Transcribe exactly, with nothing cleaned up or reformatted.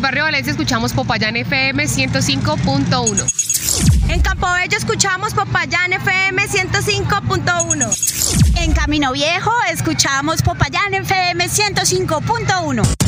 barrio Valencia escuchamos Popayán F M ciento cinco punto uno. En Campobello escuchamos Popayán F M ciento cinco punto uno. En Camino Viejo escuchamos Popayán F M ciento cinco punto uno.